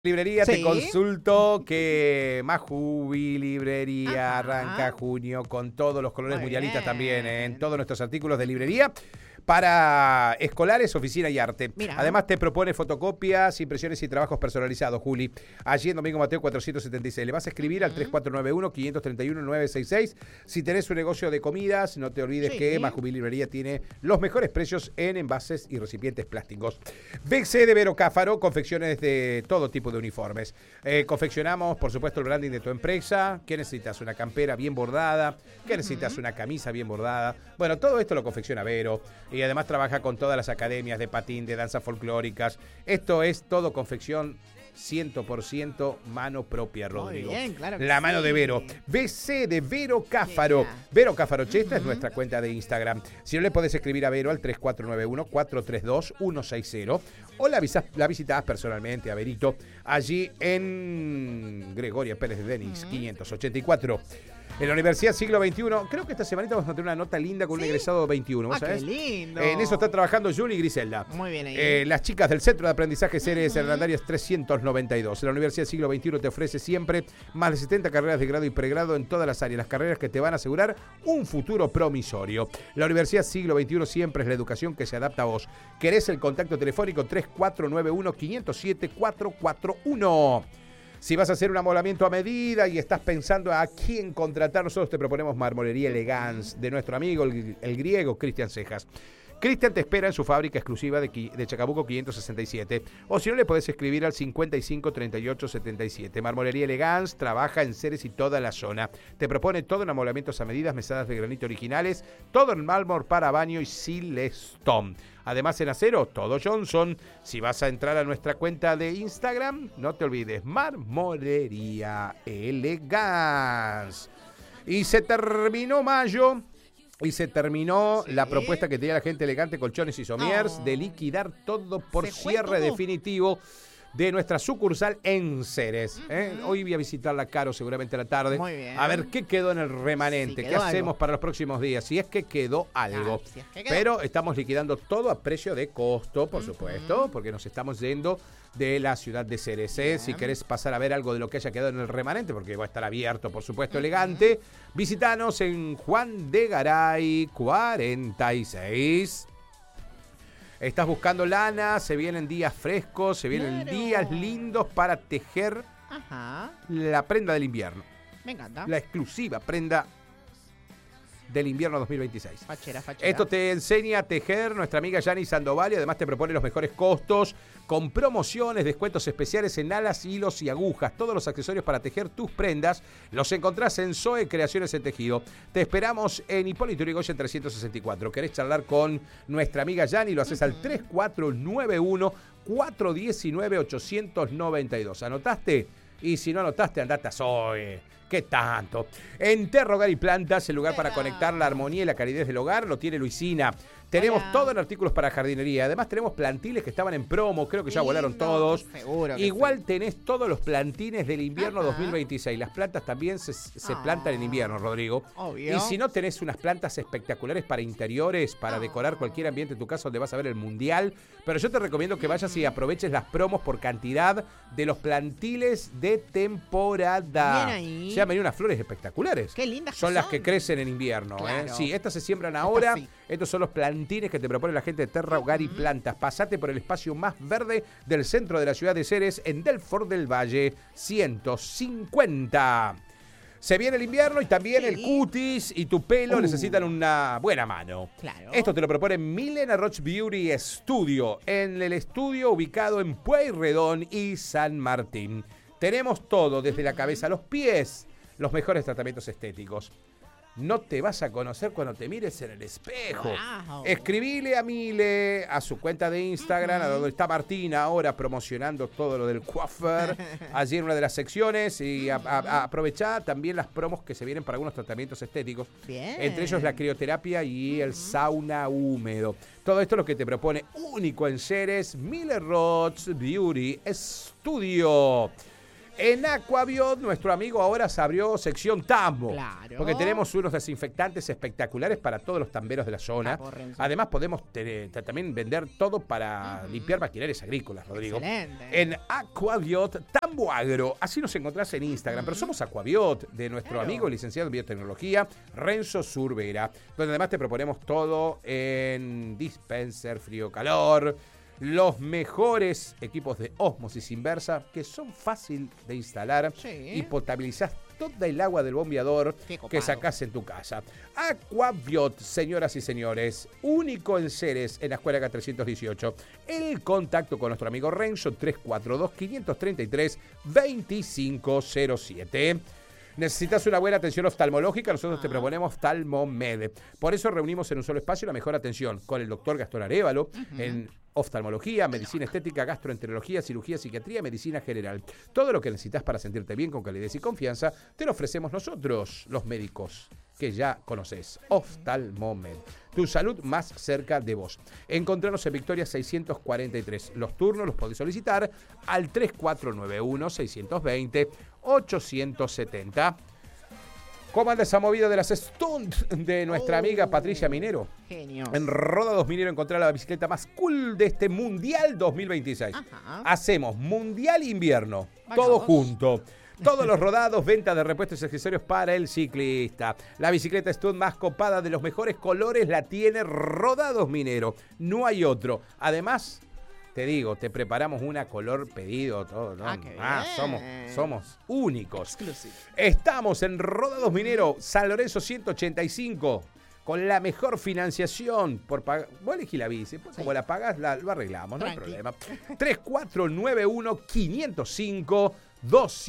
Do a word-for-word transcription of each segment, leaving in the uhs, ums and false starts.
Librería, ¿Sí? te consulto que Majubi Librería Ajá. arranca junio con todos los colores Muy mundialistas también, ¿eh? En bien. todos nuestros artículos de librería para escolares, oficina y arte. Mira. Además te propone fotocopias, impresiones y trabajos personalizados, Juli. Allí en Domingo Mateo cuatrocientos setenta y seis. Le vas a escribir al tres cuatro nueve uno, cinco tres uno, nueve seis seis. Si tenés un negocio de comidas, no te olvides Sí. que Majubi Librería tiene los mejores precios en envases y recipientes plásticos. B C de Vero Cáfaro, confecciones de todo tipo de uniformes. Eh, confeccionamos, por supuesto, el branding de tu empresa. ¿Qué necesitas? Una campera bien bordada. ¿Qué necesitas? Una camisa bien bordada. Bueno, todo esto lo confecciona Vero. Y además trabaja con todas las academias de patín, de danzas folclóricas. Esto es todo confección cien por ciento mano propia, Rodrigo. Muy bien, claro que La sí. mano de Vero. B C de Vero Cáfaro. Genial. Vero Cáfaro, che, esta es nuestra cuenta de Instagram. Si no, le podés escribir a Vero al tres cuatro nueve uno, cuatro tres dos, uno seis cero o la, visas, la visitas personalmente a Verito allí en Gregoria Pérez de Denis, quinientos ochenta y cuatro. En la Universidad Siglo veintiuno, creo que esta semanita vamos a tener una nota linda con un ¿Sí? egresado veintiuno, ¿vos Ah, qué sabés? lindo. En eso está trabajando Juli y Griselda. Muy bien ahí. Eh, las chicas del Centro de Aprendizaje Ceres Hernandarias trescientos noventa y dos. La Universidad Siglo veintiuno te ofrece siempre más de setenta carreras de grado y pregrado en todas las áreas. Las carreras que te van a asegurar un futuro promisorio. La Universidad Siglo veintiuno siempre es la educación que se adapta a vos. ¿Querés el contacto telefónico? tres cuatro nueve uno, cinco cero siete, cuatro cuatro uno. Si vas a hacer un amoblamiento a medida y estás pensando a quién contratar, nosotros te proponemos Marmolería Elegance de nuestro amigo, el, el griego Cristian Cejas. Cristian te espera en su fábrica exclusiva de, de Chacabuco quinientos sesenta y siete. O si no, le podés escribir al cincuenta y cinco, treinta y ocho, setenta y siete. Marmolería Elegance trabaja en Ceres y toda la zona. Te propone todo en amoblamientos a medidas, mesadas de granito originales, todo en mármol para baño y silestone. Además, en acero, todo Johnson. Si vas a entrar a nuestra cuenta de Instagram, no te olvides, Marmolería Elegance. Y se terminó mayo. Y se terminó Sí. la propuesta que tenía la gente elegante, Colchones y Somiers, Oh. de liquidar todo por ¿Se fue cierre todo? definitivo de nuestra sucursal en Ceres. ¿eh? Hoy voy a visitarla, Caro, seguramente a la tarde. Muy bien. A ver qué quedó en el remanente, Si qué quedó hacemos algo. para los próximos días, si es que quedó algo. Ah, si es que quedó. Pero estamos liquidando todo a precio de costo, por supuesto, porque nos estamos yendo de la ciudad de Ceres. ¿eh? Bien. Si querés pasar a ver algo de lo que haya quedado en el remanente, porque va a estar abierto, por supuesto, elegante, visitanos en Juan de Garay cuarenta y seis. Estás buscando lana, se vienen días frescos, se vienen Claro. días lindos para tejer Ajá. la prenda del invierno. Me encanta. La exclusiva prenda del invierno dos mil veintiséis. Fachera, fachera. Esto te enseña a tejer nuestra amiga Yani Sandoval y además te propone los mejores costos con promociones, descuentos especiales en alas, hilos y agujas. Todos los accesorios para tejer tus prendas los encontrás en Zoe Creaciones en Tejido. Te esperamos en Hipólito Yrigoyen trescientos sesenta y cuatro. ¿Querés charlar con nuestra amiga Yani? Lo haces al tres cuatro nueve uno, cuatro uno nueve, ocho nueve dos. ¿Anotaste? Y si no anotaste, andate a Zoe. ¿Qué tanto? En Terra Hogar y Plantas, el lugar para Hola. conectar la armonía y la calidez del hogar, lo tiene Luisina. Tenemos Hola. todo en artículos para jardinería. Además tenemos plantiles que estaban en promo, creo que ya volaron Lindo, todos. seguro que Igual sí. tenés todos los plantines del invierno Ajá. dos mil veintiséis. Las plantas también se, se Ah. plantan en invierno, Rodrigo. Obvio. Y si no, tenés unas plantas espectaculares para interiores, para Ah. decorar cualquier ambiente en tu casa donde vas a ver el mundial. Pero yo te recomiendo que vayas y aproveches las promos por cantidad de los plantiles de temporada. Bien ahí. Ya han venido unas flores espectaculares. Qué lindas que Son las son. que crecen en invierno. ¿eh? Claro. Sí, estas se siembran ahora. sí. Estos son los plantines que te propone la gente de Terra Hogar y Plantas. Pasate por el espacio más verde del centro de la ciudad de Ceres, en Delfort del Valle ciento cincuenta. Se viene el invierno y también Sí. el cutis y tu pelo Uh. necesitan una buena mano. Claro. Esto te lo propone Milena Roche Beauty Studio, en el estudio ubicado en Pueyrredón y San Martín. Tenemos todo, desde la cabeza a los pies, los mejores tratamientos estéticos. No te vas a conocer cuando te mires en el espejo. Wow. Escribile a Mile, a su cuenta de Instagram, a donde está Martina ahora promocionando todo lo del coiffeur, allí en una de las secciones, y a, a- a aprovechá también las promos que se vienen para algunos tratamientos estéticos. Bien. Entre ellos la crioterapia y el sauna húmedo. Todo esto es lo que te propone único en Ceres, Miller Roche Beauty Studio. En Aquaviot, nuestro amigo ahora se abrió sección tambo. Claro. Porque tenemos unos desinfectantes espectaculares para todos los tamberos de la zona. Además, podemos te- te- también vender todo para uh-huh. limpiar maquinarias agrícolas, Rodrigo. Excelente. En Aquaviot Tambo Agro. Así nos encontrás en Instagram. Uh-huh. Pero somos Aquaviot, de nuestro claro. amigo licenciado en biotecnología, Renzo Survera. Donde además te proponemos todo en dispenser, frío, calor. Los mejores equipos de ósmosis inversa que son fácil de instalar sí. y potabilizás toda el agua del bombeador que sacás en tu casa. Aquaviot, señoras y señores, único en Ceres, en la Escuela K trescientos dieciocho. El contacto con nuestro amigo Renzo, tres cuatro dos, cinco tres tres, dos cinco cero siete. ¿Necesitas una buena atención oftalmológica? Nosotros ah. te proponemos Oftalmomed. Por eso reunimos en un solo espacio la mejor atención con el doctor Gastón Arévalo uh-huh. en oftalmología, medicina estética, gastroenterología, cirugía, psiquiatría, medicina general. Todo lo que necesitas para sentirte bien, con calidez y confianza, te lo ofrecemos nosotros, los médicos que ya conoces. Oftalmomed. Tu salud más cerca de vos. Encontranos en Victoria seiscientos cuarenta y tres. Los turnos los podés solicitar al tres cuatro nueve uno, seis dos cero, ocho siete cero. ¿Cómo anda esa movida de las stunts de nuestra oh, amiga Patricia Minero? Genio. En Rodados Minero encontrar la bicicleta más cool de este Mundial dos mil veintiséis. Ajá. Hacemos Mundial Invierno, Vamos. todo junto. Todos los rodados, venta de repuestos y accesorios para el ciclista. La bicicleta stunt más copada de los mejores colores la tiene Rodados Minero. No hay otro. Además, te digo, te preparamos una color pedido, todo, ¿no? Ah, qué ah bien. somos, somos únicos. Exclusive. Estamos en Rodados Minero, San Lorenzo ciento ochenta y cinco. Con la mejor financiación por pagar. Vos elegí la bici, pues sí. como la pagás, la, lo arreglamos, no Tranqui. hay problema. tres cuatro nueve uno, cinco cero cinco, dos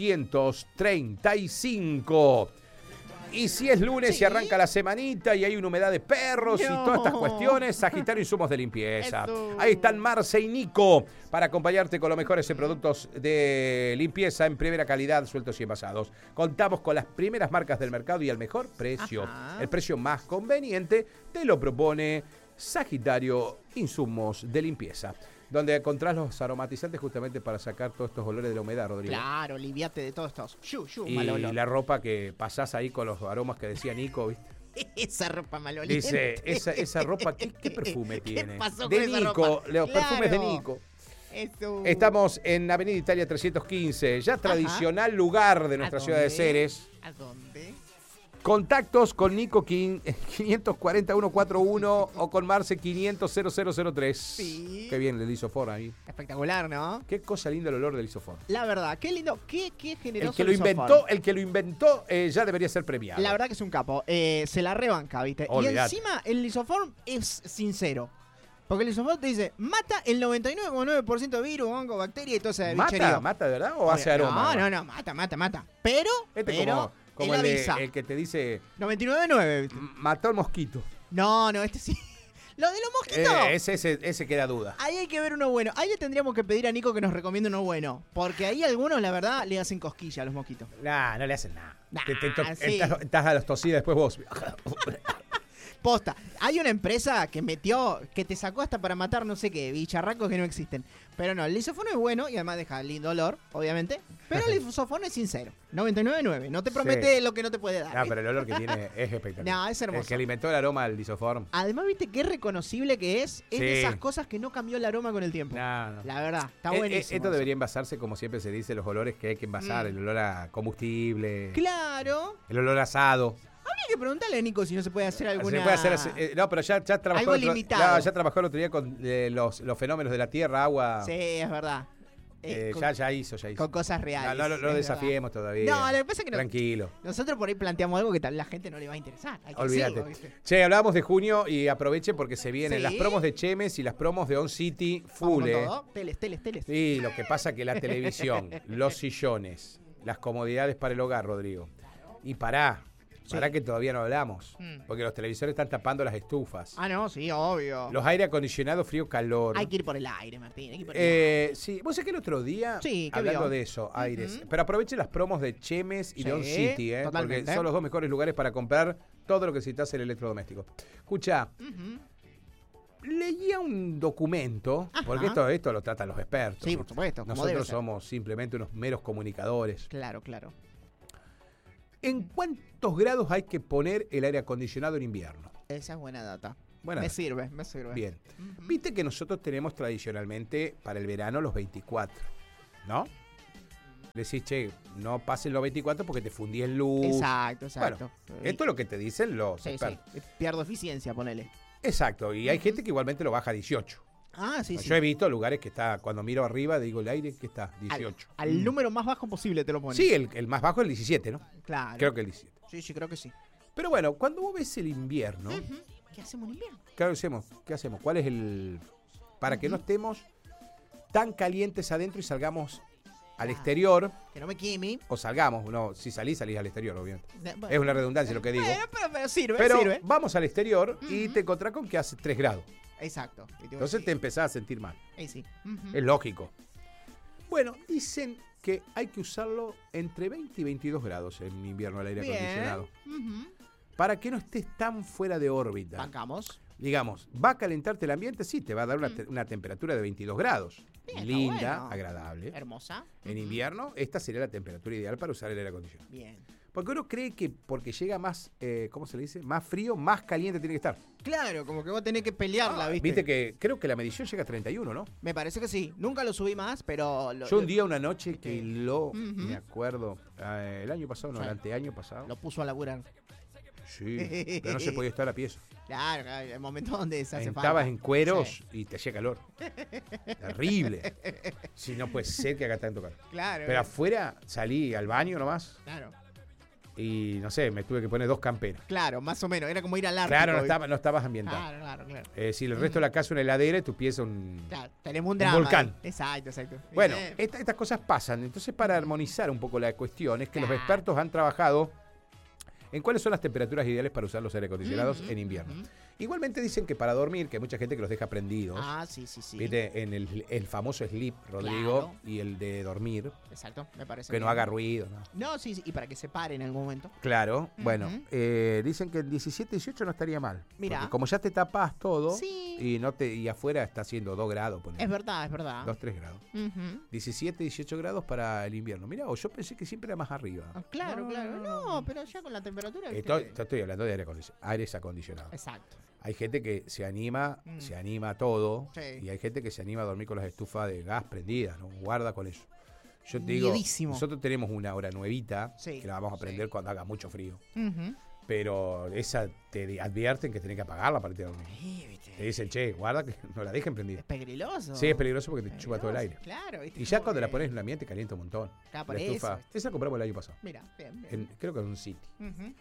tres cinco. Y si es lunes ¿Sí? y arranca la semanita y hay una humedad de perros no. y todas estas cuestiones, Sagitario Insumos de Limpieza. Eso. Ahí están Marce y Nico para acompañarte con los mejores productos de limpieza en primera calidad, sueltos y envasados. Contamos con las primeras marcas del mercado y al mejor precio. Ajá. El precio más conveniente te lo propone Sagitario Insumos de Limpieza, donde encontrás los aromatizantes justamente para sacar todos estos olores de la humedad, Rodrigo. Claro, aliviate de todos estos. Shu, shu, y mal olor. La ropa que pasás ahí con los aromas que decía Nico, ¿viste? Esa ropa maloliente. Dice, esa, esa ropa, ¿qué, qué perfume tiene? ¿Qué pasó de con esa Nico, ropa? los Claro. perfumes de Nico. Eso. Estamos en Avenida Italia trescientos quince, ya tradicional Ajá. lugar de nuestra ciudad de Ceres. ¿A dónde? Contactos con Nico quinientos cuarenta, ciento cuarenta y uno o con Marce quinientos, cero cero cero tres. Sí. Qué bien el isofor ahí. Espectacular, ¿no? Qué cosa linda el olor del isofor. La verdad, qué lindo, qué, qué generoso el que lo el inventó, isofor. el que lo inventó eh, ya debería ser premiado. La verdad que es un capo. Eh, se la rebanca, ¿viste? Olvidate. Y encima el lisoform es sincero. Porque el lisoform te dice, mata el noventa y nueve coma nueve por ciento de virus, hongo, bacteria y todo ese bicherío. ¿Mata? ¿Mata de verdad o hace aroma? No, no, no, mata, mata, mata. Pero, este pero como, como el, de, el que te dice... noventa y nueve coma nueve. Mató al mosquito. No, no, este sí. Lo de los mosquitos. Eh, ese, ese, ese queda duda. Ahí hay que ver uno bueno. Ahí le tendríamos que pedir a Nico que nos recomiende uno bueno. Porque ahí algunos, la verdad, le hacen cosquilla a los mosquitos. Nah, no le hacen nada. Nah, te, te to- sí. estás, estás a los tosidos después vos. Posta. Hay una empresa que metió, que te sacó hasta para matar no sé qué, bicharracos que no existen. Pero no, el lisofono es bueno y además deja lindo olor, obviamente. Pero el lisofono es sincero. noventa y nueve coma nueve. No te promete sí. lo que no te puede dar. No, pero el olor que tiene es espectacular. No, es hermoso. El que alimentó el aroma al lisoform. Además, viste qué reconocible que es. Es sí. de esas cosas que no cambió el aroma con el tiempo. No, no. La verdad, está eh, buenísimo. Eh, esto debería envasarse, como siempre se dice, los olores que hay que envasar. Mm. El olor a combustible. Claro. El olor a asado. Habría que preguntarle a Nico si no se puede hacer alguna... Se puede hacer, eh, no, pero ya, ya trabajó... Algo otro, limitado. Ya, ya trabajó el otro día con eh, los, los fenómenos de la tierra, agua... Sí, es verdad. Eh, con, ya, ya hizo, ya hizo. Con cosas reales. No, no, no lo desafiemos verdad. todavía. No, lo que pasa es que no, tranquilo. Nosotros por ahí planteamos algo que tal la gente no le va a interesar. Hay que Olvídate. Decirlo, ¿viste? Che, hablábamos de junio y aprovechen porque se vienen ¿Sí? las promos de Chemes y las promos de On City full. Eh. Teles, teles, teles. Sí, lo que pasa que la televisión, los sillones, las comodidades para el hogar, Rodrigo. Y pará. Sí. Para que todavía no hablamos, mm. porque los televisores están tapando las estufas. Ah, no, sí, obvio. Los aire acondicionados, frío, calor. Hay que ir por el aire, Martín. Hay que ir por el eh, aire. Sí, vos sabés que el otro día, sí, hablando vio? de eso, aires. Uh-huh. Pero aprovechen las promos de Chemes y sí, de On City, ¿eh? Porque son los dos mejores lugares para comprar todo lo que necesitas el electrodoméstico. Escucha, uh-huh. leía un documento, Ajá. porque esto, esto lo tratan los expertos. Sí, por supuesto. como debe Nosotros ser. somos simplemente unos meros comunicadores. Claro, claro. ¿En cuántos grados hay que poner el aire acondicionado en invierno? Esa es buena data. Buena me data. sirve, me sirve. Bien. Ujú. Viste que nosotros tenemos tradicionalmente para el verano los veinticuatro, ¿no? Decís, che, no pasen los veinticuatro porque te fundí en luz. Exacto, exacto. Esto es lo que te dicen los Sí, sí. expertos. Pierdo eficiencia, ponele. Exacto, y hay gente que igualmente lo baja a dieciocho. Ah, sí, sí. Yo he visto lugares que está, cuando miro arriba, digo el aire que está, dieciocho. Al, al número más bajo posible te lo pones. Sí, el, el más bajo es el diecisiete, ¿no? Claro. Creo que el diecisiete. Sí, sí, creo que sí. Pero bueno, cuando vos ves el invierno, Ujú. ¿Qué hacemos en invierno? ¿qué hacemos? ¿Qué hacemos? ¿Cuál es el...? Para que no estemos tan calientes adentro y salgamos al Ah. exterior, Que no me queme. o salgamos, no, si salís, salís al exterior, obviamente. Eh, bueno. Es una redundancia lo que digo. Bueno, pero, pero sirve, Pero sirve. vamos al exterior y Ujú. te encontrás con que hace tres grados. Exacto. Y te Entonces voy te a empezás a sentir mal. decir, eh, sí. Ujú. Es lógico. Bueno, dicen que hay que usarlo entre veinte y veintidós grados en invierno el aire Bien. acondicionado. Ujú. Para que no estés tan fuera de órbita. Bancamos. Digamos, ¿va a calentarte el ambiente? Sí, te va a dar una, te- una temperatura de veintidós grados. Bien, está Linda, bueno. agradable. Hermosa. En Ujú. invierno, esta sería la temperatura ideal para usar el aire acondicionado. Bien. Porque uno cree que porque llega más, eh, ¿cómo se le dice? Más frío, más caliente tiene que estar. Claro, como que vos tenés que pelearla, ¿viste? Viste que creo que la medición llega a treinta y uno, ¿no? Me parece que sí. Nunca lo subí más, pero... Lo, Yo un lo- día, una noche que Viste. lo, Ujú. me acuerdo, eh, el año pasado, no, Sí. el anteaño pasado. Lo puso a laburar. Sí, pero no se podía estar a pies. Claro, claro, el momento donde se hace Estabas falta. en cueros Sí. y te hacía calor. Terrible. Si no puede ser que haga tanto calor. Claro. Pero afuera salí al baño nomás Claro. y no sé, me tuve que poner dos camperas. Claro, más o menos. Era como ir al Ártico. Claro, no, ¿viste? estaba, no estabas ambientado. Claro, claro, claro. Es decir, el resto de la casa una heladera y tu pies un... Claro, tenemos un Un drama. volcán. ahí. Exacto, exacto. Bueno, Eh, esta- estas cosas pasan. Entonces, para armonizar un poco la cuestión, es que los Claro. expertos han trabajado en cuáles son las temperaturas ideales para usar los aire acondicionados Ujú, en invierno. ujú. Igualmente dicen que para dormir, que hay mucha gente que los deja prendidos. Ah, sí, sí, sí. ¿Viste? En el, el famoso sleep, Rodrigo, Claro. y el de dormir, Exacto, me parece. que no bien. haga ruido. ¿no? No, sí, sí, y para que se pare en algún momento. Claro, bueno, Ujú. eh, dicen que el diecisiete, dieciocho no estaría mal. Mirá. Porque como ya te tapas todo Sí. y no te y afuera está haciendo dos grados, ponele. Es verdad, es verdad. dos, tres grados. Ujú. diecisiete, dieciocho grados para el invierno. Mirá, o yo pensé que siempre era más arriba. Ah, claro, claro. No, pero ya con la temperatura. viste Estoy, que- estoy hablando de aire acondicion- aires acondicionados. Exacto. Hay gente que se anima, Mm. se anima a todo, Sí. y hay gente que se anima a dormir con las estufas de gas prendidas, ¿no? Guarda con eso. Yo te digo, Miedísimo. nosotros tenemos una hora nuevita, Sí, que la vamos a sí. prender cuando haga mucho frío, Ujú. pero esa te di- advierten que tenés que apagarla para irte a dormir. Sí, viste. Te dicen, che, guarda que no la dejen prendida. Es peligroso. Sí, es peligroso porque te chupa todo el aire. Peligroso, Claro, viste. Y ya como cuando la que- pones en un ambiente calienta un montón. Claro, por La eso, estufa, ¿viste? esa la compramos el año pasado, Mira, bien, bien. en- creo que en un City. Ujú.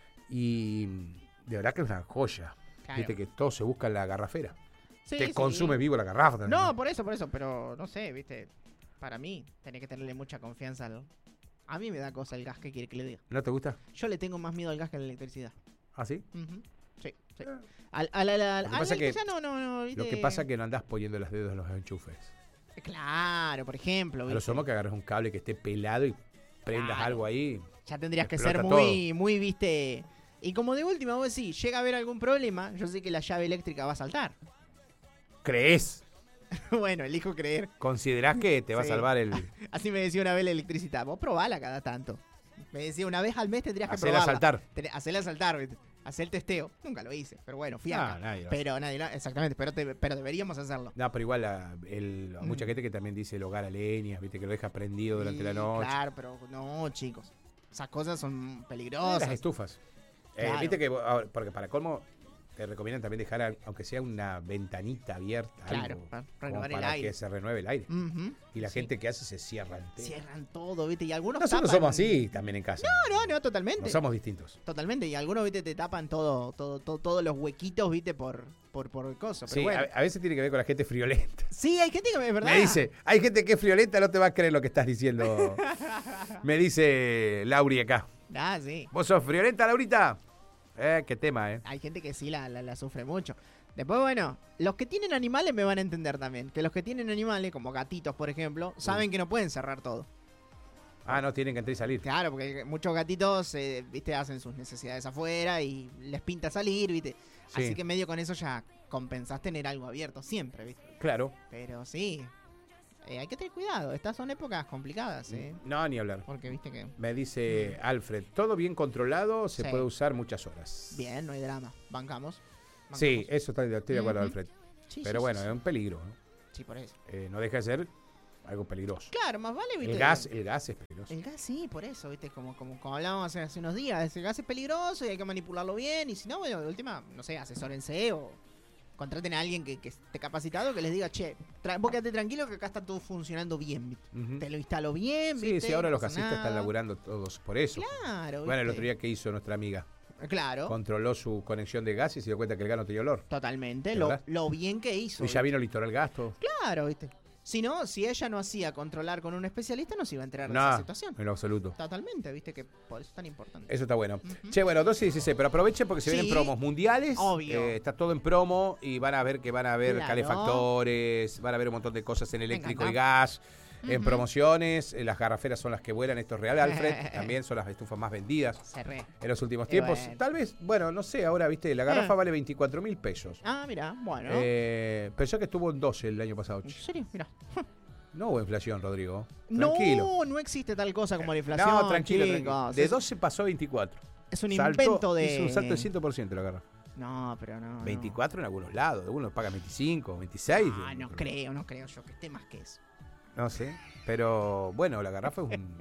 Y de verdad que es una joya. Claro. Viste que todo se busca en la garrafera. Sí, Te sí. consume vivo la garrafa también. No, por eso, por eso, pero no sé, viste. Para mí, tenés que tenerle mucha confianza al. A mí me da cosa el gas que quiere que le diga. ¿No te gusta? Yo le tengo más miedo al gas que a la electricidad. ¿Ah, sí? Ujú. Sí, sí. Eh. Al, al, al, al, Lo que al pasa que- electricidad no, no, no, viste. Lo que pasa es que no andás poniendo los dedos en los enchufes. Claro, por ejemplo, A lo viste. sumo que agarres un cable que esté pelado y prendas Claro. algo ahí. Ya tendrías que Explota ser muy, muy, viste. Y como de última, vos decís, llega a haber algún problema, yo sé que la llave eléctrica va a saltar. ¿Crees? Bueno, elijo creer. ¿Considerás que te va Sí. a salvar el... Así me decía una vez la electricidad. Vos probala cada tanto. Me decía, una vez al mes tendrías que hacerla probarla. saltar? Tené- Hacerla saltar, ¿viste? Hacer el testeo. Nunca lo hice, pero bueno, fui Ah, acá. nadie lo Pero nadie, lo- exactamente, pero, te- pero deberíamos hacerlo. No, pero igual la- el- hay mucha Mm. gente que también dice el hogar a leña, viste, que lo deja prendido durante la Sí, noche. Claro, pero no, chicos. Esas cosas son Las peligrosas. estufas. Eh, Claro. Viste que, vos- ahora, porque para colmo, te recomiendan también dejar, al- aunque sea una ventanita abierta, Claro, algo, para como renovar el para aire. que se renueve el aire. Ujú. Y la Sí. gente que hace se cierra entera. Cierran todo, ¿viste? Y algunos Nosotros tapan- somos así también en casa. No, no, no, totalmente. No somos distintos. Totalmente. Y algunos, ¿viste? Te tapan todo, todo, todo, todos los huequitos, ¿viste? Por, por, por cosas. Pero Sí, bueno. a, a veces tiene que ver con la gente friolenta. Sí, hay gente que es verdad. Me dice, hay gente que es friolenta, no te va a creer lo que estás diciendo. Me dice Lauri acá. Ah, sí. ¿Vos sos friolenta, Laurita? Eh, qué tema, eh. Hay gente que sí la, la, la sufre mucho. Después, bueno, los que tienen animales me van a entender también. Que los que tienen animales, como gatitos, por ejemplo, saben que no pueden cerrar todo. Ah, no, tienen que entrar y salir. Claro, porque muchos gatitos, eh, viste, hacen sus necesidades afuera y les pinta salir, viste. Sí. Así que medio con eso ya compensás tener algo abierto siempre, ¿viste? Claro. Pero sí, eh, hay que tener cuidado. Estas son épocas complicadas, ¿eh? No, ni hablar. Porque viste que... Me dice Alfred, todo bien controlado, se Sí. puede usar muchas horas. Bien, no hay drama. Bancamos. Bancamos. Sí, eso estoy, estoy de acuerdo, Ujú. Alfred. Sí, Pero sí, bueno, sí, es sí. un peligro, ¿no? Sí, por eso. Eh, no deja de ser algo peligroso. Claro, más vale, viste. El gas, el gas es peligroso. El gas sí, por eso, viste, como, como, como hablábamos hace, hace unos días, el gas es peligroso y hay que manipularlo bien, y si no, bueno, de última, no sé, asesórense o contraten a alguien que, que esté capacitado que les diga, che, tra- vos quédate tranquilo que acá está todo funcionando bien, ¿viste? Ujú. Te lo instalo bien, Sí, ¿viste? sí, ahora No los pasa gasistas están nada. laburando todos por eso. Claro, Bueno, el ¿viste? otro día que hizo nuestra amiga, Claro, controló su conexión de gas y se dio cuenta que el gas no tenía olor. totalmente, ¿De lo, verdad? lo bien que hizo. Y ya vino Litoral Gas, todo. Claro, ¿viste? Si no, si ella no hacía controlar con un especialista, no se iba a enterar de No, esa situación. en lo absoluto. Totalmente, ¿viste? Que por eso es tan importante. Eso está bueno. Ujú. Che, bueno, doce y dieciséis, pero aprovechen porque se Sí. vienen promos mundiales. Obvio. Eh, está todo en promo y van a ver que van a haber Claro. calefactores, van a ver un montón de cosas en eléctrico y encanta. gas, en Ujú. promociones. Eh, Las garraferas son las que vuelan, esto es real, Alfred. También son las estufas más vendidas Cerré. en los últimos Y tiempos. bueno. Tal vez, bueno, no sé, ahora, viste, la garrafa Ah. vale veinticuatro mil pesos. Ah, mira, bueno. Eh, pensé que estuvo en doce el año pasado. ¿En serio? Mira. No hubo inflación, Rodrigo. Tranquilo. No, no existe tal cosa como la inflación. No, tranquilo, chicos. tranquilo. De Es- doce pasó a veinticuatro. Es un Saltó, invento de. Hizo un salto de cien por ciento la garrafa. No, pero no. no. veinticuatro en algunos lados, algunos pagan veinticinco, veintiséis. Ah, no creo, no creo yo que esté más que eso. No sé, pero bueno, la garrafa es un,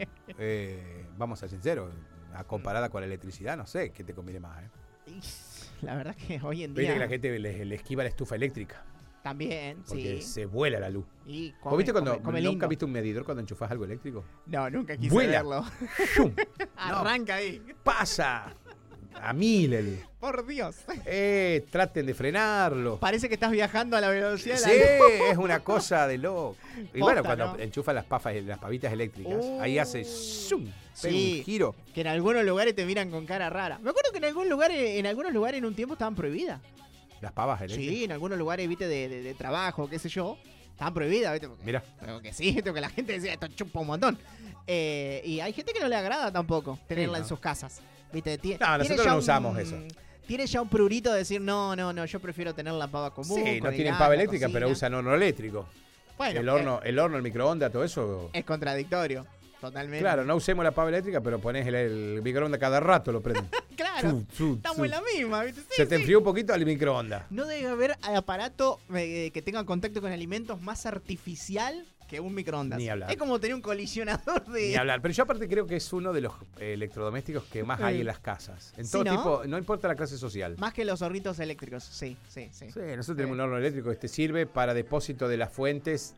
eh, vamos a ser sinceros, a comparada con la electricidad, no sé qué te conviene más. ¿eh? Y la verdad que hoy en Viste día que la gente le, le esquiva la estufa eléctrica, también, porque sí. se vuela la luz. Y ¿Vos come- viste cuando, come- come nunca lindo. viste un medidor cuando enchufás algo eléctrico? No, nunca quise Vuela. verlo. ¡Shum! Arranca ahí. Pasa a mil el... Por Dios. Eh, traten de frenarlo. Parece que estás viajando a la velocidad de Sí, la luz. es una cosa de loco. Y Posta, bueno, cuando ¿no? enchufas las pafas, las pavitas eléctricas, Uh, ahí hace zoom, pega sí. un giro. Que en algunos lugares te miran con cara rara. Me acuerdo que en algún lugar, en algunos lugares en un tiempo estaban prohibidas. Las pavas eléctricas. Sí, en algunos lugares, viste, de, de- de trabajo, qué sé yo. Estaban prohibidas, viste. Porque, Mira. porque sí, viste, que la gente decía, esto chupa un montón. Eh, y hay gente que no le agrada tampoco tenerla Sí, no. en sus casas. Viste, Tie- No, tiene nosotros ya no un- usamos eso. Tiene ya un prurito de decir, no, no, no, yo prefiero tener la pava común. Sí, no con el tienen gas, pava la eléctrica, pero cocina. usan horno eléctrico. Bueno, el horno, el horno, el microondas, todo eso. Es, es contradictorio, totalmente. Claro, no usemos la pava eléctrica, pero pones el, el microondas cada rato, lo prenden. Claro, Zu, zu, estamos zu. en la misma, ¿viste? Sí, Se te sí. enfrió un poquito al microondas. No debe haber aparato eh, que tenga contacto con alimentos más artificial que un microondas. Ni hablar. Es como tener un colisionador de... Ni hablar. Pero yo aparte creo que es uno de los eh, electrodomésticos que más hay Eh. en las casas. En Sí, todo ¿no? tipo, no importa la clase social. Más que los hornitos eléctricos, sí, sí, sí. Sí, nosotros tenemos Sí. un horno eléctrico que te sirve para depósito de las fuentes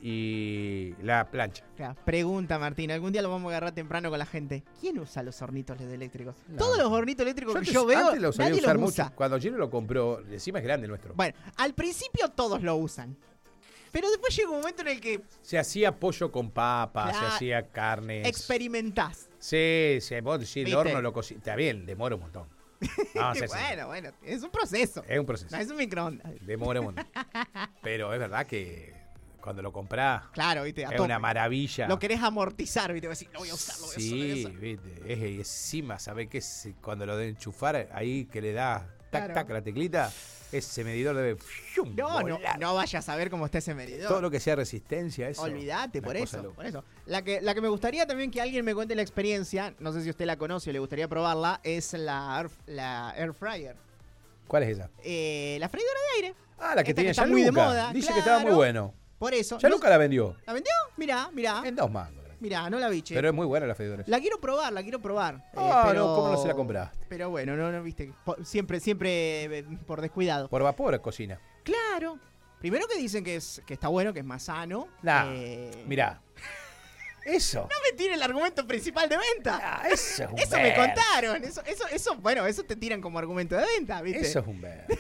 y la plancha. Claro, pregunta, Martín, algún día lo vamos a agarrar temprano con la gente. ¿Quién usa los hornitos L E D eléctricos? No. Todos los hornitos eléctricos que antes, yo veo, antes lo sabía nadie usar los mucho. usa. Cuando Gino lo compró, encima es grande el nuestro. Bueno, al principio todos lo usan. Pero después llega un momento en el que Se hacía pollo con papa, Claro. se hacía carnes. experimentás. Sí, sí, vos sí, el ¿Viste? horno lo cocinas. Está bien, demora un montón. No, sí, sí. bueno, bueno, es un proceso. Es un proceso. No es un microondas. Demora un montón. Pero es verdad que cuando lo comprás Claro, viste, a es tope. una maravilla. Lo querés amortizar, viste, vas a decir, lo voy a usar, lo voy a usar, lo voy a Sí, usar. viste. Es, y encima, ¿sabés qué es? Cuando lo de enchufar, ahí que le da tac, Claro. tac, la teclita, ese medidor debe ¡fium! No, no, volar. no vayas a ver cómo está ese medidor. Todo lo que sea resistencia, eso. Olvídate, una por cosa eso, loca. por eso. La que, la que me gustaría también que alguien me cuente la experiencia, no sé si usted la conoce o le gustaría probarla, es la air, la air fryer. ¿Cuál es esa? Eh, la freidora de aire. Ah, la que Esta tiene que está Gianluca. muy de moda, Dice que estaba muy claro. bueno. Por eso. Gianluca ¿No- la vendió. ¿La vendió? Mirá, mirá. En dos mangos. Mirá, no la vi, che. Pero es muy buena la freidora. La quiero probar, la quiero probar. Eh, Ah, pero... no, ¿cómo no se la compraste? Pero bueno, no, no, viste. po- Siempre, siempre eh, por descuidado. Por vapor cocina. Claro. Primero que dicen que, es, que está bueno, que es más sano. Nah, Eh, mirá. Eso. No me tiene el argumento principal de venta. Ah, eso es un Eso me verso. contaron. Eso, eso, eso, bueno, eso te tiran como argumento de venta, ¿viste? Eso es un verso.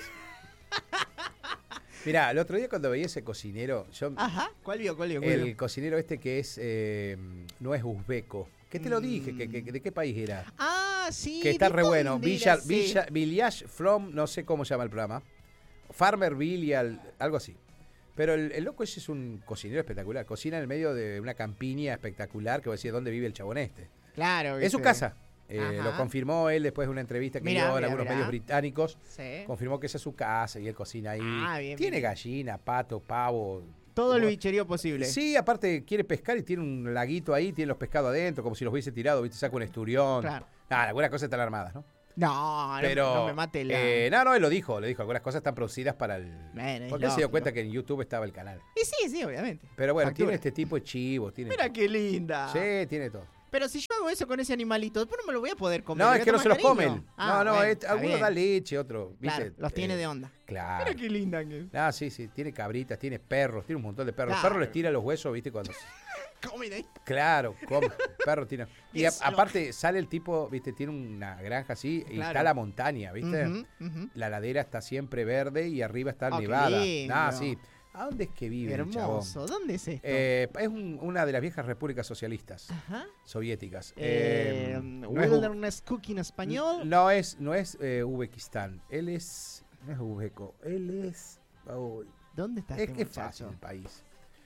Mirá, el otro día cuando veía ese cocinero, yo, Ajá. ¿Cuál vio? ¿Cuál vio? ¿Cuál el vio? cocinero este que es, eh, no es uzbeco. ¿Qué te lo dije? ¿Que, que- ¿De qué país era? Ah, sí. Que está vi re todo bueno. Indira, Villa, sí. Villa, Village from, no sé cómo se llama el programa. Farmer Village, algo así. Pero el, el loco ese es un cocinero espectacular. Cocina en el medio de una campiña espectacular que vos decís, ¿dónde vive el chabón este? Claro. Es su ¿viste? casa. Eh, Ajá. lo confirmó él después de una entrevista que Mirá, dio en mirá, algunos mirá. medios británicos. Sí. Confirmó que esa es su casa y él cocina ahí. Ah, bien, tiene bien. gallina, pato, pavo. Todo el Bueno, bicherío posible. Sí, aparte quiere pescar y tiene un laguito ahí, tiene los pescados adentro, como si los hubiese tirado, ¿viste? Saca un esturión. Claro. Ah, algunas cosas están armadas, ¿no? No, no, Pero, no me mate la... eh, no, no, él lo dijo, le dijo, algunas cosas están producidas para el... Bueno, es Porque él se dio lógico. cuenta que en YouTube estaba el canal. Y sí, sí, obviamente. Pero bueno, Factura. tiene este tipo de chivos, tiene... Mira qué linda. Sí, tiene todo. Pero si yo hago eso con ese animalito, después no me lo voy a poder comer. No, le es voy que a no se los tomar cariño. comen. Ah, no, no, bueno, es- está algunos bien. dan leche, otros, ¿viste? Claro, los tiene Eh, de onda. Claro. Mira qué linda que es. Ah, sí, sí, tiene cabritas, tiene perros, tiene un montón de perros. Los Claro. perros les tira los huesos, ¿viste? Cuando... Comen ahí. Claro, come, perro tiene. Y a- Eso. aparte sale el tipo, ¿viste? Tiene una granja así y Claro. está la montaña, ¿viste? Ujú, ujú. La ladera está siempre verde y arriba está Oh, qué nevada. lindo. Ah, sí. ¿A dónde es que vive el chabón? Hermoso. ¿Dónde es esto? Eh, es un- una de las viejas repúblicas socialistas Ajá. soviéticas. Eh, Eh, no, es, U- Wilderness Cooking español. no es, no es eh, Uzbekistán. Él es. No es uzbeco. Él es. oh, ¿Dónde está es este que es muchacho? fácil el país.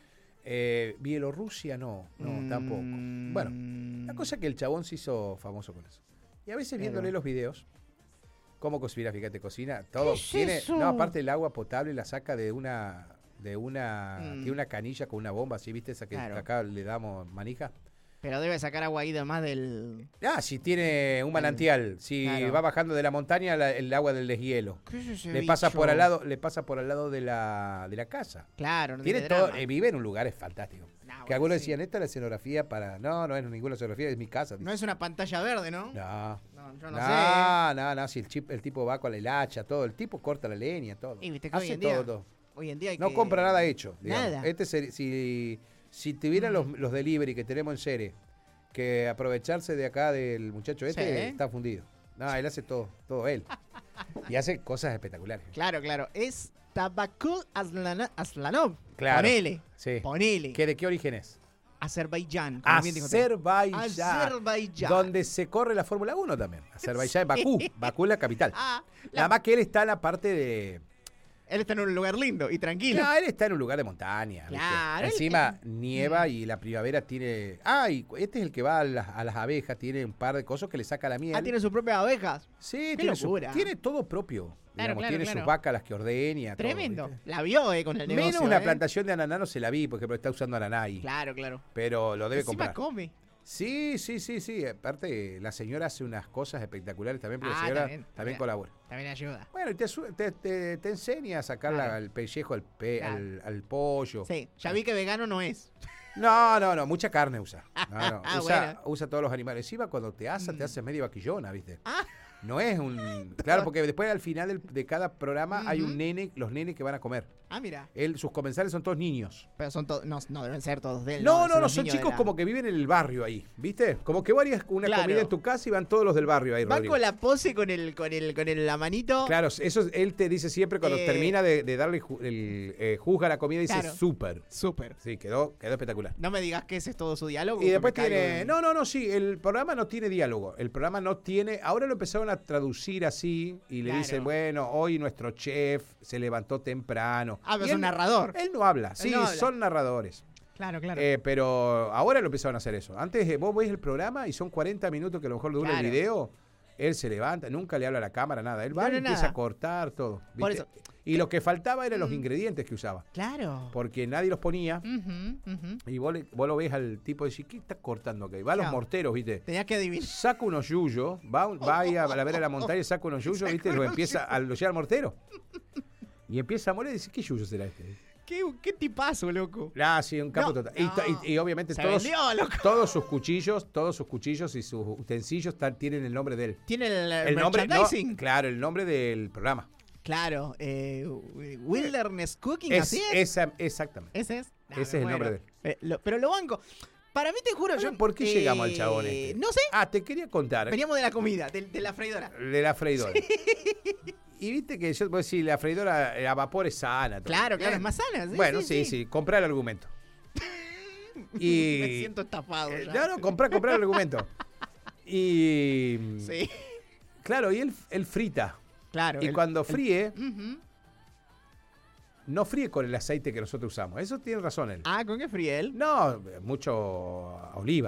Eh, Bielorrusia no. No, Mm, tampoco. Bueno, la cosa es que el chabón se hizo famoso con eso. Y a veces Claro. viéndole los videos, cómo cocina, fíjate, cocina, todo. ¿Qué es tiene, eso? no, aparte el agua potable la saca de una, de una, Mm. tiene una canilla con una bomba, ¿sí viste? Esa que Claro. acá le damos manija. Pero debe sacar agua ahí de más del... Ah, si tiene un manantial, si Claro. va bajando de la montaña la- el agua del deshielo. ¿Qué es ese Le pasa bicho? por al lado, le pasa por al lado de la, de la casa. Claro, no Tiene tiene todo, drama. eh, vive en un lugar fantástico. No, Que bueno, algunos sí. decían, esta es la escenografía para. No, no es ninguna escenografía, es mi casa. No es una pantalla verde, ¿no? No. No, yo no, No, no, no, si el, chip, el tipo va con el hacha, todo, el tipo corta la leña, todo. Y viste que hoy Hace en todo, día- todo. sé. Hoy en día hay No que... compra nada hecho, digamos. Nada. Este seri- si, si tuvieran los, los delivery que tenemos en Cere, que aprovecharse de acá del muchacho este, Sí. está fundido. No, él hace todo, todo él. Y hace cosas espectaculares. Claro, claro. Es Tabakul Aslana- Aslanov. Claro. Ponele. Sí. Ponele. ¿Que ¿De qué origen es? Azerbaiyán. como bien dijo usted. Azerbaiyán. Azerbaiyán. Donde se corre la Fórmula uno también. Azerbaiyán, Bakú. Bakú es la capital. Ah, la- Nada más que él está en la parte de... él está en un lugar lindo y tranquilo. No, él está en un lugar de montaña. ¿viste? Claro, él- Encima él- nieva y la primavera tiene... Ah, y este es el que va a las, a las abejas, tiene un par de cosas que le saca la miel. Ah, tiene sus propias abejas. Sí, Qué tiene, su- locura. tiene todo propio. Claro, digamos, claro, tiene claro. sus vacas, las que ordena. Tremendo. Todo, ¿viste? La vio, eh, con el negocio. Menos una eh. plantación de ananá no se la vi, porque está usando ananá ahí. Claro, claro. Pero lo debe Encima comprar. come. Sí, sí, sí, sí. Aparte, la señora hace unas cosas espectaculares también, porque Ah, la señora también, también, también. colabora. También ayuda. Bueno, y te, su- te, te- te enseña a sacar la- Claro. el pellejo al, pe- Claro. al, al pollo. Sí, ya vi que vegano no es. No, no, no, mucha carne usa. No, no, Ah, usa, bueno. usa todos los animales. Encima cuando te asa, te Mm. hace medio vaquillona, ¿viste? Ah. No es un... Claro, porque después al final del- de cada programa hay un Ujú. nene, los nenes que van a comer. Ah, mira. Él, sus comensales son todos niños. Pero son todos. No, no deben ser todos de él. No, no, no, los son niños de chicos la- como que viven en el barrio ahí, ¿viste? Como que varias una Claro. comida en tu casa y van todos los del barrio ahí, Van Rodrigo. con la pose con el, con el, con el, la manito. Claro, eso él te dice siempre cuando Eh. termina de, de darle ju- el eh, juzga la comida, dice Claro. súper. Súper. Sí, quedó, quedó espectacular. No me digas que ese es todo su diálogo. Y que después me caigo tiene... en- No, no, no, sí, el programa no tiene diálogo. El programa no tiene... Ahora lo empezaron a traducir así y le Claro. dicen, bueno, hoy nuestro chef se levantó temprano. Ah, pero Y es un él- narrador. Él no habla, sí, no habla. son narradores. Claro, claro. Eh, pero ahora lo empezaron a hacer eso. Antes eh, vos ves el programa y son cuarenta minutos que a lo mejor dura Claro. el video. Él se levanta, nunca le habla a la cámara, nada. Él va No, y no, empieza nada. a cortar todo. Por ¿viste? eso- Y lo que faltaba eran los Mm. ingredientes que usaba. Claro. Porque nadie los ponía. Ujú, ujú. Y vos, le- vos lo ves al tipo y decís, ¿qué está cortando acá? Y va a los Claro. morteros, ¿viste? Tenías que adivinar. Saca unos yuyos, va, va ahí a la vera de la montaña y saca unos yuyos, ¿viste? Lo empieza a lo lleva al mortero. Y empieza a moler y dice, ¿qué yuyo será este? ¿Qué, qué tipazo, loco? Ah, sí, un capo No, total. Y, to- no. y- y obviamente Se todos, vendió, loco. todos sus cuchillos, todos sus cuchillos y sus utensilios tan- tienen el nombre de él. Tiene el, El nombre, no, merchandising. claro, el nombre del programa. Claro. Eh, Wilderness Cooking, Es, así es. esa, exactamente. Ese es. Ah, Ese es me el muero. nombre de él. Eh, lo- pero lo banco. Para mí, te juro, Bueno, yo. ¿por qué eh, llegamos al chabón este? No sé. Ah, te quería contar. Veníamos de la comida, de, de la freidora. De la freidora. Y viste que yo, pues, si la freidora a vapor es sana. todo. Claro, claro, Eh, es más sana. Sí, bueno, sí, sí, comprar el argumento. Y... Me siento estafado. Eh, ya. no, no, comprar, comprar el argumento. Y... Sí. Claro, y él, él frita. Claro. Y el- cuando el- fríe, Ujú. no fríe con el aceite que nosotros usamos. Eso tiene razón él. Ah, ¿con qué fríe él? No, mucho oliva.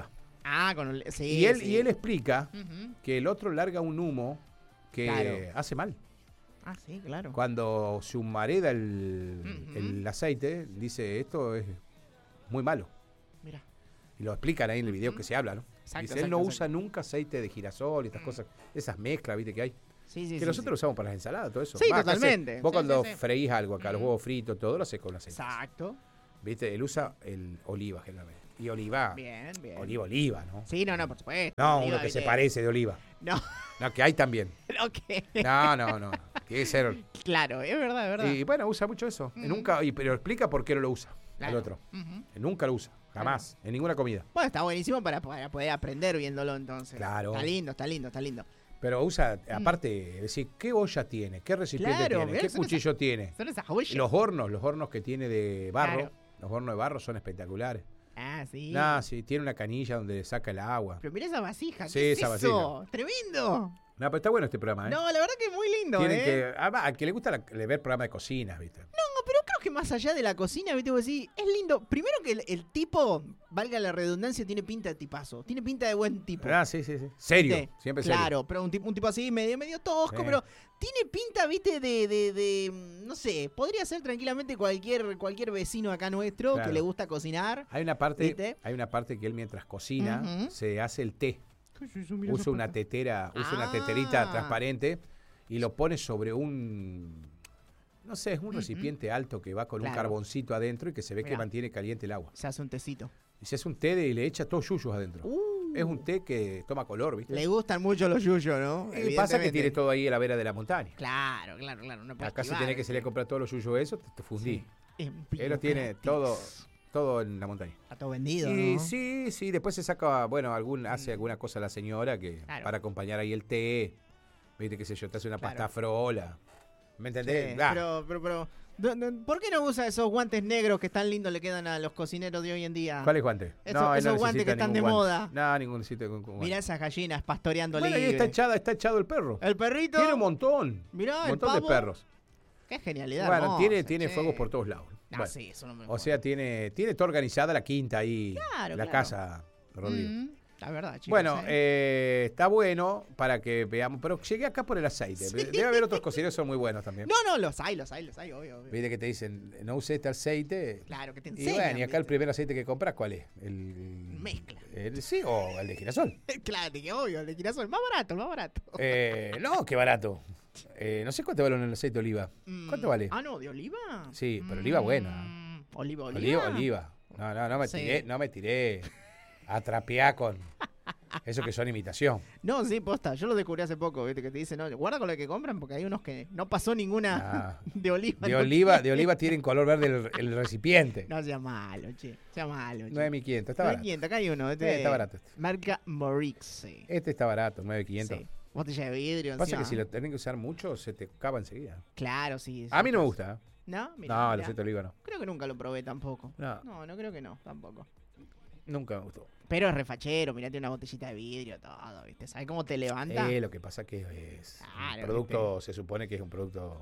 Ah, con el... Sí, y, él, sí. y él explica Ujú. que el otro larga un humo que Claro. hace mal. Ah, sí, claro. Cuando se humareda el, Ujú. el aceite, dice, esto es muy malo. Mira. Y lo explican ahí en el video Ujú. que se habla, ¿no? Exacto, Dice, exacto, él no exacto. usa nunca aceite de girasol y estas Mm. cosas, esas mezclas, ¿viste? Que hay. Sí, sí, que sí, nosotros sí. lo usamos para las ensaladas, todo eso. Sí, Más, que hace- totalmente. vos Sí, cuando sí, sí. freís algo acá, los Mm. huevos fritos, todo lo haces con aceite. Exacto. ¿Viste? Él usa el oliva generalmente. Y oliva, Bien, bien. oliva, oliva, ¿no? Sí, no, no, por supuesto. No, Oliva, uno que se ¿viste? parece de oliva. No, No, que hay también. ok. No, no, no. Tiene que ser. Claro, es verdad, es verdad. Y bueno, usa mucho eso. Mm. Nunca, y, pero explica por qué no lo usa. Claro. El otro. Ujú. Nunca lo usa. Jamás. En ninguna comida. Bueno, está buenísimo para, para poder aprender viéndolo entonces. Claro. Está lindo, está lindo, está lindo. Pero usa, aparte, decir, ¿qué olla tiene? ¿Qué recipiente Claro, tiene? mirá, ¿Qué son cuchillo tiene? Son esas joyas. Los hornos, los hornos que tiene de barro. Claro. Los hornos de barro son espectaculares. Ah, sí. Nah, sí, tiene una canilla donde saca el agua. Pero mira esa vasija. Sí, ¿Qué es esa eso? Tremendo. No, pero está bueno este programa, ¿eh? No, la verdad que es muy lindo, Tienen ¿eh? que, además, al que le gusta la- le ver programas de cocinas, ¿viste? No, pero creo que más allá de la cocina, ¿viste? Vos decís, es lindo. Primero que el, el tipo, valga la redundancia, tiene pinta de tipazo. Tiene pinta de buen tipo. Ah, sí, sí, sí. Serio, ¿Viste? siempre serio. Claro, pero un tipo, un tipo así, medio, medio tosco, Sí. pero tiene pinta, viste, de, de, de, no sé, podría ser tranquilamente cualquier, cualquier vecino acá nuestro Claro. que le gusta cocinar. Hay una parte, ¿Viste? hay una parte que él mientras cocina Ujú. se hace el té. ¿Qué es eso? Mira Usa esa una parte. tetera, usa una Ah. teterita transparente y lo pone sobre un, no sé, es un Ujú. recipiente alto que va con un Claro. carboncito adentro y que se ve que Mirá. mantiene caliente el agua. Se hace un tecito. Y se hace un té de, y le echa todos yuyos adentro. Uh, Es un té que toma color, ¿viste? Le gustan mucho los yuyos, ¿no? Y pasa que Evidentemente. tiene todo ahí a la vera de la montaña. Claro, claro, claro. No puede Acá si esquivar, tenés que salir a ¿viste? comprar todos los yuyos eso, te, te fundí. Sí. En Él lo tiene gratis. todo, todo en la montaña. Está todo vendido, Y ¿no? sí, sí, después se saca, bueno, algún, hace alguna cosa la señora que Claro. para acompañar ahí el té, viste qué sé yo, te hace una Claro. pasta frola. ¿Me entendés? Sí, Ah, pero, pero, pero, ¿dó- dó- ¿por qué no usa esos guantes negros que tan lindos le quedan a los cocineros de hoy en día? ¿Cuál es guante? Esos- él esos guantes necesita que están ningún de guante. moda. No, ningún necesita ningún guante. Mirá esas gallinas pastoreando Bueno, ahí libre. está echada, está echado el perro. El perrito. Tiene un montón. Mirá, un el montón de pavo. perros. Qué genialidad. Bueno, hermosa, tiene, tiene che. fuegos por todos lados. Ah, Bueno, sí, eso no me o sea, tiene, tiene todo organizada la quinta ahí, Claro, la claro. casa, Rodrigo. Mm, la verdad, chicos. Bueno, ¿eh? eh, está bueno para que veamos, pero llegué acá por el aceite. Debe haber otros cocineros que son muy buenos también. No, no, los hay, los hay, los hay, obvio, obvio. Viste que te dicen, no use este aceite. Claro, que te Y enseñan. bueno, y acá el ¿viste? primer aceite que compras, ¿cuál es? El Mezcla. el- sí, o el de girasol. Claro, que obvio, el de girasol, más barato, el más barato. Eh, no, qué barato. Eh, no sé cuánto vale un aceite de oliva. Mm, ¿Cuánto vale? Ah, no, ¿de oliva? Sí, pero oliva buena. Mm, Oliva, oliva. Oliva, oliva. No, no, no me Sí. tiré, no me tiré a trapear con eso que son imitación. No, sí, posta. Yo lo descubrí hace poco, ¿viste? Que te dicen, no, guarda con lo que compran porque hay unos que no pasó ninguna Ah, de oliva. de no oliva, de tienen. oliva tiene color verde el, el recipiente. No sea malo, che. Sea malo, che. nueve mil quinientos, está No hay barato. quinientos, acá hay uno. Este Eh, está barato este. Marca Morixi. Este está barato, nueve mil quinientos. Sí. Botella de vidrio. Pasa que encima. si lo tienen que usar mucho, se te acaba enseguida. Claro, sí. A mí no me sí. gusta. ¿eh? ¿No? Mirá, No, el mirá. aceite de oliva no. Creo que nunca lo probé tampoco. No, No, no creo que no, tampoco. nunca me gustó. Pero es refachero, mirate una botellita de vidrio, todo, ¿viste? ¿Sabes cómo te levanta? Eh, lo que pasa que es Claro, un producto, se supone que es un producto,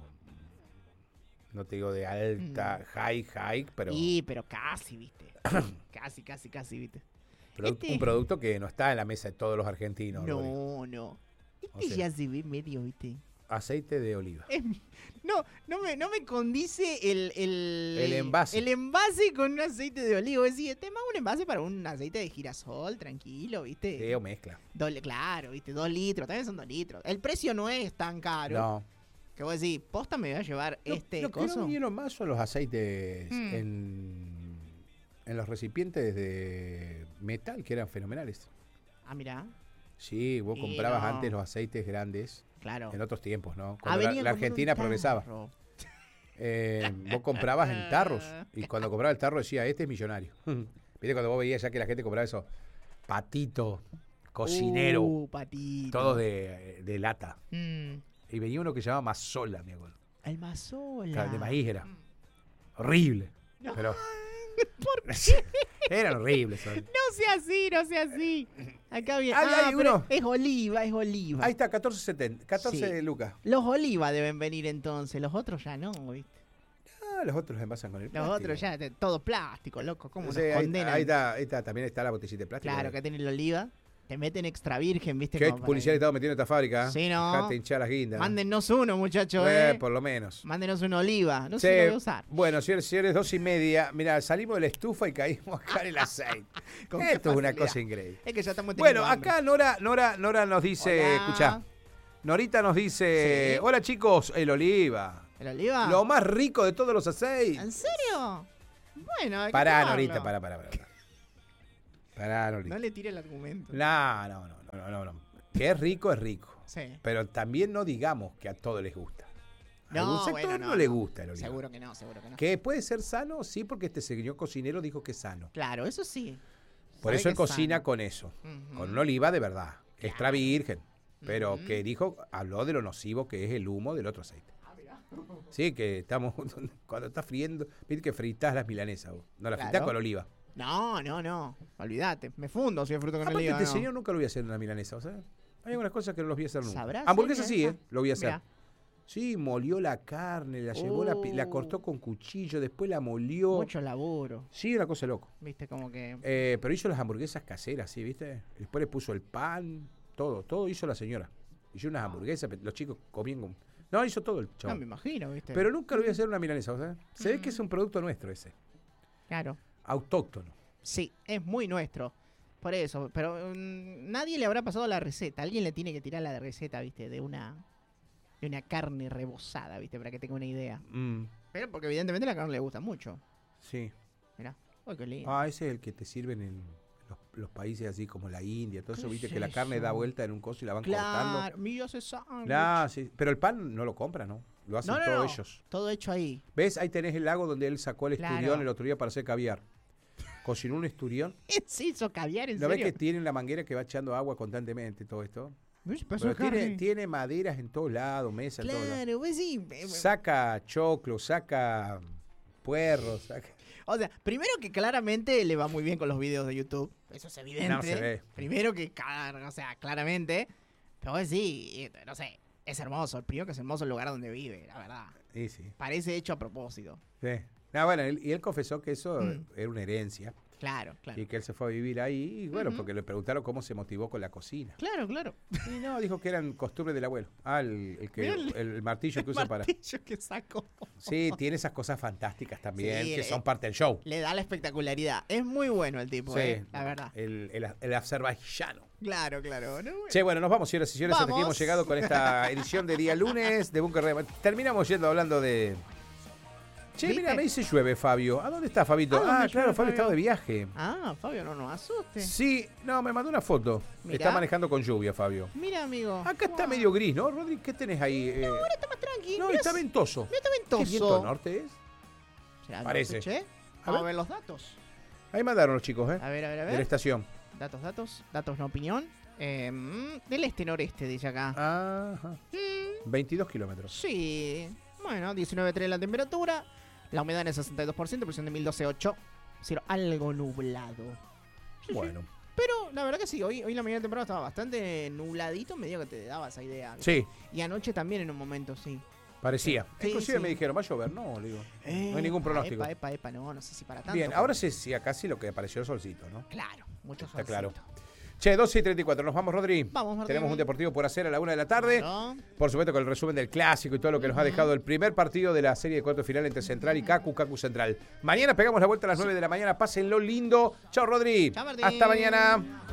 no te digo de alta, high, high, pero Sí, pero casi, ¿viste? casi, casi, casi, ¿viste? produ- este- un producto que no está en la mesa de todos los argentinos. Rodrigo. No, no. Este O sea- ya se ve medio, ¿viste? Aceite de oliva. Es- no, no me, no me condice el, el, El envase. El envase con un aceite de oliva. Es decir, este es más un envase para un aceite de girasol, tranquilo, ¿viste? Sí, o mezcla. Doble- claro, ¿viste? Dos litros, también son dos litros. El precio no es tan caro. No. Que vos decís, posta me voy a llevar Lo- este lo que coso. no vinieron más son los aceites Hmm. en, en los recipientes de metal que eran fenomenales. Ah, mirá, Sí, vos Y comprabas no. antes los aceites grandes claro. en otros tiempos, ¿no? Ah, Cuando la, venían la como en un Argentina progresaba. tarro. Eh, vos comprabas en tarros y cuando compraba el tarro decía, este es millonario. Viste cuando vos veías ya que la gente compraba esos patitos, cocinero, Uh, patito. todos de, de lata. Mm, Y venía uno que se llamaba Mazola, mi abuelo. el mazola. Claro, de maíz era. Horrible. No. Pero eran horribles. son. No sea así, no sea así. Acá viene. Ahí Ah, hay pero uno. es oliva, es oliva. Ahí está, catorce setenta, catorce Sí. lucas. Los oliva deben venir entonces, los otros ya no, ¿viste? Ah, No, los otros envasan con el Los plástico. otros ya, de- todo plástico, loco. ¿Cómo Sí, nos ahí, condenan? ahí está, ahí está, también está la botellita de plástico. Claro, ¿eh? que tiene el oliva. Te meten extra virgen, ¿viste? ¿Qué Como para publicidad que- le estamos metiendo a esta fábrica? Sí, ¿no? Dejate hinchar las guindas. Mándennos uno, muchachos, Eh, eh. por lo menos. Mándenos una oliva. No Sí, sé si lo voy a usar. Bueno, señores, señores, dos y media. Mira, salimos de la estufa y caímos acá en el aceite. Con qué Esto es una facilidad. cosa increíble. Es que ya estamos teniendo Bueno, hambre. acá Nora, Nora, Nora nos dice, Hola. escuchá, Norita nos dice, Sí. hola chicos, el oliva. ¿El oliva? Lo más rico de todos los aceites. ¿En serio? Bueno, hay que Pará, probarlo. Norita, pará, pará, pará. Pará, Norita. No le tire el argumento. No, no, no, no, no, no. Que es rico, es rico. Sí. Pero también no digamos que a todos les gusta. A No, algún sector bueno, no, no, le no. gusta el oliva. Seguro que no, seguro que no. Que puede ser sano, sí, porque este señor cocinero dijo que es sano. Claro, eso sí. Por Sabe eso que él es cocina sano. con eso. Ujú. Con una oliva de verdad. Extra Claro. virgen. Pero Ujú. que dijo, habló de lo nocivo que es el humo del otro aceite. Sí, que estamos, cuando estás friendo, viste que fritas las milanesas vos. No las Claro. fritas con oliva. No, no, no. Olvídate. Me fundo si es fruto con Aparte, oliva. este no. señor nunca lo voy a hacer en una milanesa, ¿sabes? Hay algunas cosas que no los voy a hacer nunca. ¿Sabrá Hamburguesas hacer sí, ¿eh? esa? Lo voy a hacer. Mirá. Sí, molió la carne, la llevó, la, pi- la Oh. cortó con cuchillo, después la molió. Mucho laburo. Sí, una cosa loco. Viste, como que. Eh, pero hizo las hamburguesas caseras, ¿sí? ¿Viste? Después le puso el pan, todo, todo hizo la señora. Hizo unas hamburguesas, pe- los chicos comían con... No, hizo todo el No, chaval. me imagino, viste. Pero nunca lo voy a hacer en una milanesa, ¿sabes? Se ve Mm. que es un producto nuestro ese, Claro. autóctono. Sí, es muy nuestro. Por eso. Pero mm, nadie le habrá pasado la receta. Alguien le tiene que tirar la receta, viste, de una. De una carne rebozada, viste, para que tenga una idea. Mm, Pero porque evidentemente la carne le gusta mucho. sí. Mirá. Ay, qué lindo. Ah, ese es el que te sirven en los, los países así como la India, todo eso, ¿Qué viste es que la carne da eso? vuelta en un coso y la van Claro, cortando. millo hace sándwich. Nah, sí. Pero el pan no lo compra, ¿no? Lo hacen No, no, todos no. ellos. Todo hecho ahí. ¿Ves? Ahí tenés el lago donde él sacó el Claro. esturión el otro día para hacer caviar. Cocinó un esturión. Se hizo caviar, ¿en ¿No ves serio? que tiene la manguera que va echando agua constantemente todo esto? ¿Ves? Pasó Pero tiene, carne. tiene maderas en todos lados, mesas en todos lados. Claro, pues sí. eh, eh, Saca choclo, saca puerros, saca... O sea, primero que claramente le va muy bien con los videos de YouTube. Eso es evidente. No, se ve. Primero que, ca- o sea, claramente. Pero pues sí, eh, no sé, es hermoso. Primero que es hermoso el lugar donde vive, la verdad. Sí, sí. Parece hecho a propósito. sí. No, bueno, él- y él confesó que eso Mm. era una herencia Claro, claro. y que él se fue a vivir ahí, y bueno, Ujú. porque le preguntaron cómo se motivó con la cocina. Claro, claro. Y no, dijo que eran costumbres del abuelo. Ah, el, el que, Mirá el- el, el martillo que usa para... Martillo que sacó. Sí, tiene esas cosas fantásticas también, Sí, que eh, son parte del show. Le da la espectacularidad. Es muy bueno el tipo, eh, la verdad. El, el, el azerbaiyano. Claro, claro. ¿no? Che, bueno, nos vamos, señoras y señores. Hasta aquí Vamos. hemos llegado con esta edición de día lunes de Búnker de... Terminamos yendo hablando de... Che, ¿Viste? mira, me dice llueve, Fabio. ¿A dónde está, Fabito? ¿A dónde Ah, llueve, claro, Fabio Fabio? estaba de viaje. Ah, Fabio, no nos asuste. Sí, no, me mandó una foto. Mirá. Está manejando con lluvia, Fabio. Mira, amigo. Acá está Wow. medio gris, ¿no, Rodri? ¿Qué tenés ahí? Eh, Ahora está más tranqui. no, Mirá, está ventoso. Mira, está ¿Qué ventoso. viento norte es? ¿Será Parece. norte, che? A Vamos a ver. ver los datos. Ahí mandaron los chicos, ¿eh? A ver, a ver, a De la ver. estación. Datos, datos. Datos, no opinión. Eh, mm, del este-noreste, dice acá. Ajá. Mm, veintidós kilómetros. sí. Bueno, diecinueve punto tres la temperatura. La humedad en el sesenta y dos por ciento, presión de mil doce punto ocho. Cielo algo nublado. Sí, sí. Bueno. Pero la verdad que sí, hoy, hoy la mañana temprano estaba bastante nubladito, medio que te daba esa idea. Sí, Y anoche también en un momento, sí. parecía. Sí, Inclusive sí. me dijeron, ¿va a llover? No, le digo. Eh, no hay ningún epa, pronóstico. Epa, epa, epa, no, no sé si para tanto. Bien, pero- ahora se sí, acá sí lo que apareció el solcito, ¿no? Claro, mucho Está claro. solcito. Che, doce y treinta y cuatro. Nos vamos, Rodri. Vamos, Martín. Tenemos un deportivo por hacer a la una de la tarde. Claro. Por supuesto, con el resumen del clásico y todo lo que nos ha dejado el primer partido de la serie de cuartos final entre Central y Cacu, Cacu Central. Mañana pegamos la vuelta a las nueve de la mañana. Pásenlo lindo. Chao, Rodri. Chao, Martín. Hasta mañana.